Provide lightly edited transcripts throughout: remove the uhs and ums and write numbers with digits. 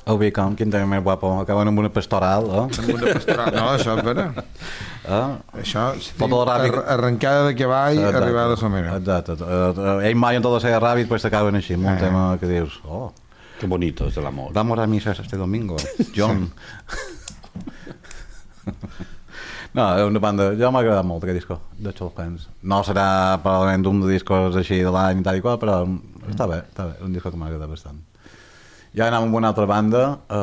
El Beckham, quin tema més guapo, acaben amb una pastoral, Amb una pastoral, no, això és vera. Això, arrencada de cavall, arribada a somera. Exacte. Ell mai en tot el seu ràbit, pues t'acaben així, amb un tema que dius, Qué bonito es el amor. Vamos a misa este domingo, John. No, és una banda... Jo m'ha agradat molt aquest disco, de Chopins. No serà probablement un de discos així de l'any i tal i qual, però està bé, un disco que m'ha agradat bastant. Ja anem amb una altra banda,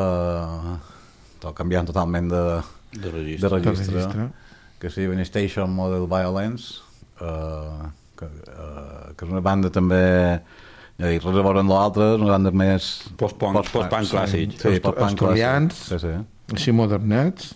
canviant totalment de registre, que sí, Station Model Violence, que és una banda també... Ja dic, res a veure amb l'altre, una banda més... Post-punk clàssic. Sí, post-punk clàssic. Així modernets.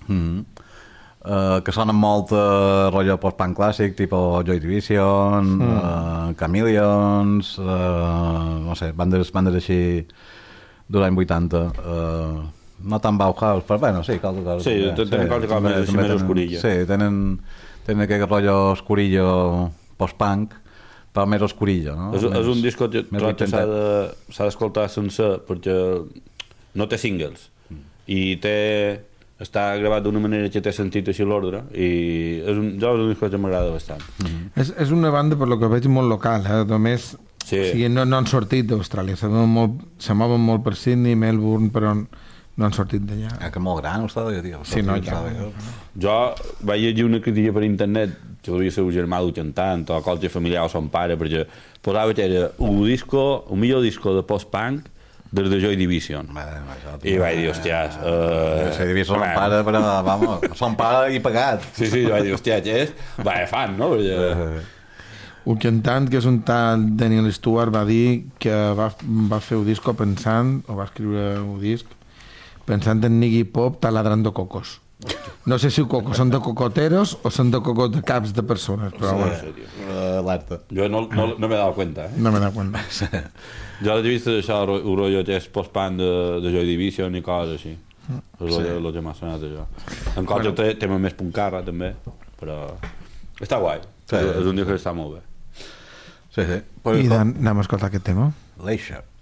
Que sonen molt rotllo post-punk clàssic, tipus Joy Division, Chameleons, no sé, bandes així de l'any 80. No tan Bauhaus, però bueno, sí, qualsevol. Sí, tenen qualsevol més oscurillo. Sí, tenen aquest rotllo oscurillo post-punk, però més oscurillo, no? És un disco que s'ha d'escoltar sencer perquè no té singles i està gravat d'una manera que té sentit així l'ordre i és un disco que m'agrada bastant. És una banda, per lo que veig, molt local, només o sigui, no han sortit d'Austràlia, se mouen molt per Sydney, Melbourne, però no han sortit d'allà. Que molt gran, Austràlia, tio. Sí, no, ja. Jo vaig llegir una crítica per internet que devia ser un germà d'un cantant o qualsevol familiar o son pare, perquè posava que era un millor disco de post-punk des de Joy Division. I vaig dir, hòsties... Joy Division son pare, però vamos, son pare i pagat. Sí, vaig dir, hòstia, és... Vaja fan, no? Un cantant que és un tal Daniel Stewart va dir que va fer un disco pensant, o va escriure un disc, pensant en Iggy Pop taladrando cocos. No sé si cocos són de cocoteros o són de cocos de caps de persones, però alerta. Jo no m'he dado cuenta, No m'he dado cuenta. Jo l'he vist això, el rotllo que és post-punk de Joy Division i coses així. És el que m'ha sonat això. En coses tema més puncarra també, però està guai. És un dia que està molt bé. Sí. I anem a escoltar aquest tema? Leisure.